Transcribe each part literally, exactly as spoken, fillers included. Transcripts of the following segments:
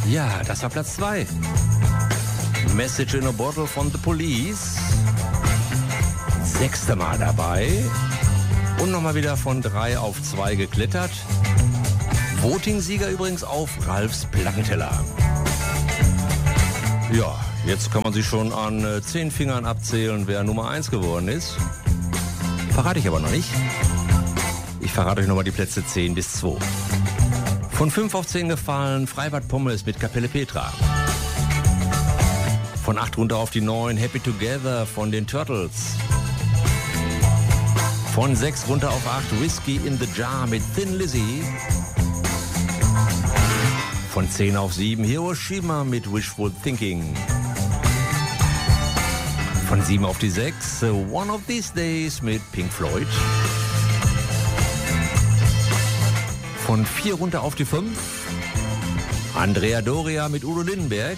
Ja, das war Platz zwei. Message in a Bottle von The Police. Sechste Mal dabei. Und nochmal wieder von drei auf zwei geklettert. Voting-Sieger übrigens auf Ralfs Plattenteller. Ja, jetzt kann man sich schon an äh, zehn Fingern abzählen, wer Nummer eins geworden ist. Verrate ich aber noch nicht. Ich verrate euch nochmal die Plätze zehn bis zwei. Von fünf auf zehn gefallen Freibad Pommes mit Kapelle Petra. Von acht runter auf die neun Happy Together von den Turtles. Von sechs runter auf acht Whiskey in the Jar mit Thin Lizzy. Von zehn auf sieben Hiroshima mit Wishful Thinking. Von sieben auf die sechs One of These Days mit Pink Floyd. Von vier runter auf die fünf Andrea Doria mit Udo Lindenberg.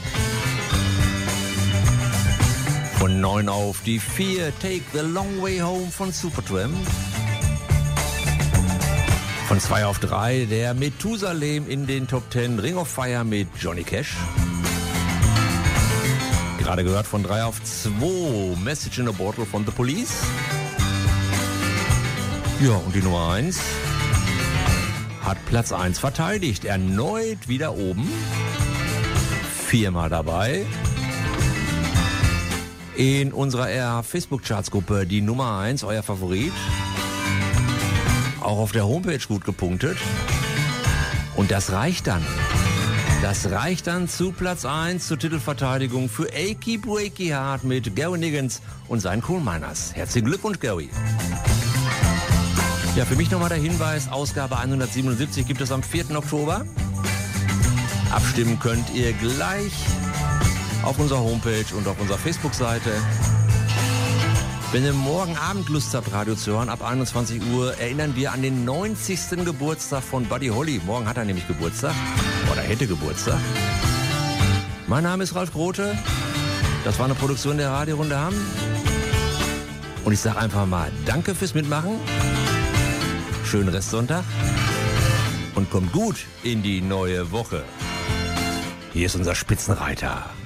Von neun auf die vier Take the Long Way Home von Supertramp. Von zwei auf drei der Methusalem in den Top zehn Ring of Fire mit Johnny Cash. Gerade gehört von drei auf zwei Message in a Bottle von The Police. Ja, und die Nummer eins hat Platz eins verteidigt. Erneut wieder oben. Viermal dabei. In unserer R H Facebook-Charts-Gruppe die Nummer eins, euer Favorit. Auch auf der Homepage gut gepunktet. Und das reicht dann. Das reicht dann zu Platz eins zur Titelverteidigung für Achy Breaky Heart mit Gary Niggins und seinen Coal Miners. Herzlichen Glückwunsch, Gary. Ja, für mich nochmal der Hinweis, Ausgabe hundertsiebenundsiebzig gibt es am vierten Oktober. Abstimmen könnt ihr gleich auf unserer Homepage und auf unserer Facebook-Seite. Wenn ihr morgen Abend Lust habt, Radio zu hören, ab einundzwanzig Uhr, erinnern wir an den neunzigsten Geburtstag von Buddy Holly. Morgen hat er nämlich Geburtstag. Oder hätte Geburtstag. Mein Name ist Ralf Grote. Das war eine Produktion der Radiorunde Hamm. Und ich sage einfach mal danke fürs Mitmachen. Schönen Restsonntag. Und kommt gut in die neue Woche. Hier ist unser Spitzenreiter.